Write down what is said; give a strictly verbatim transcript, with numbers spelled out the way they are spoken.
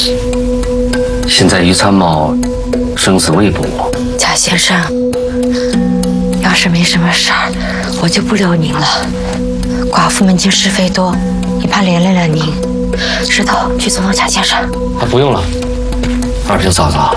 现在于参谋生死未卜。 贾先生，要是没什么事儿，我就不留您了。寡妇们经是非多，也怕连累了您。石头，去送送贾先生。 啊，不用了，二平嫂子。